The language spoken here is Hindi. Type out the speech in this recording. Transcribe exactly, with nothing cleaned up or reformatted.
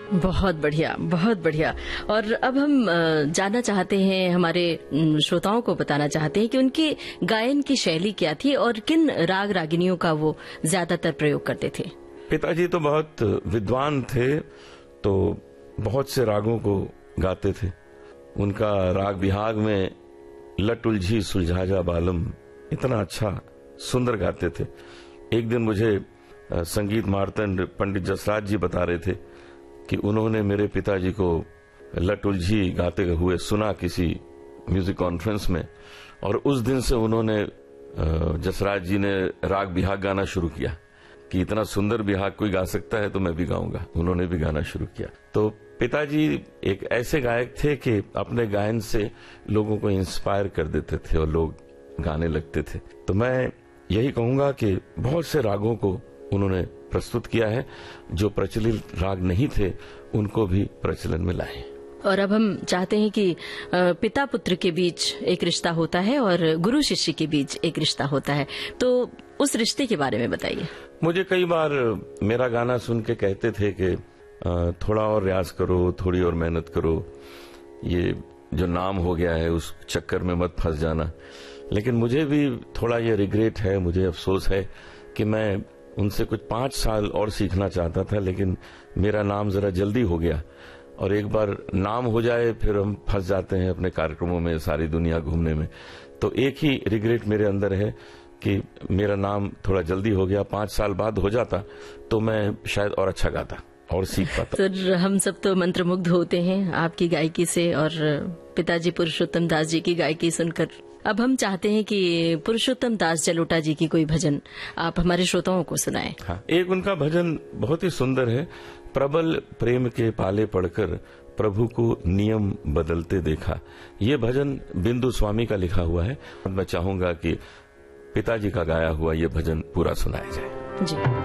बहुत बढ़िया, बहुत बढ़िया। और अब हम जानना चाहते हैं, हमारे श्रोताओं को बताना चाहते हैं कि उनकी गायन की शैली क्या थी और किन राग रागिनियों का वो ज्यादातर प्रयोग करते थे। पिताजी तो बहुत विद्वान थे, तो बहुत से रागों को गाते थे। उनका राग बिहाग में लट उलझी सुलझा जा बालम इतना अच्छा सुंदर गाते थे। एक दिन मुझे संगीत मार्तंड पंडित जसराज जी बता रहे थे कि उन्होंने मेरे पिताजी को लट उलझी गाते हुए सुना किसी म्यूजिक कॉन्फ्रेंस में, और उस दिन से उन्होंने जसराज जी ने राग बिहाग गाना शुरू किया कि इतना सुंदर बिहाग कोई गा सकता है तो मैं भी गाऊंगा। उन्होंने भी गाना शुरू किया। तो पिताजी एक ऐसे गायक थे कि अपने गायन से लोगों को इंस्पायर कर देते थे और लोग गाने लगते थे। तो मैं यही कहूंगा कि बहुत से रागों को उन्होंने प्रस्तुत किया है, जो प्रचलित राग नहीं थे उनको भी प्रचलन में लाए। और अब हम चाहते हैं कि पिता पुत्र के बीच एक रिश्ता होता है और गुरु शिष्य के बीच एक रिश्ता होता है, तो उस रिश्ते के बारे में बताइए। मुझे कई बार मेरा गाना सुन के कहते थे कि थोड़ा और रियाज करो, थोड़ी और मेहनत करो, ये जो नाम हो गया है उस चक्कर में मत फंस जाना। लेकिन मुझे भी थोड़ा ये रिग्रेट है, मुझे अफसोस है कि मैं उनसे कुछ पांच साल और सीखना चाहता था, लेकिन मेरा नाम जरा जल्दी हो गया। और एक बार नाम हो जाए फिर हम फंस जाते हैं अपने कार्यक्रमों में, सारी दुनिया घूमने में। तो एक ही रिग्रेट मेरे अंदर है कि मेरा नाम थोड़ा जल्दी हो गया। पांच साल बाद हो जाता तो मैं शायद और अच्छा गाता और सीख पाता। तो हम सब तो मंत्रमुग्ध होते हैं आपकी गायकी से और पिताजी पुरुषोत्तम दास जी की गायकी सुनकर। अब हम चाहते हैं कि पुरुषोत्तम दास जलोटा जी की कोई भजन आप हमारे श्रोताओं को सुनाएं। हाँ, एक उनका भजन बहुत ही सुंदर है। प्रबल प्रेम के पाले पड़कर प्रभु को नियम बदलते देखा। ये भजन बिंदु स्वामी का लिखा हुआ है। मैं चाहूंगा कि पिताजी का गाया हुआ ये भजन पूरा सुनाया जाए। जी।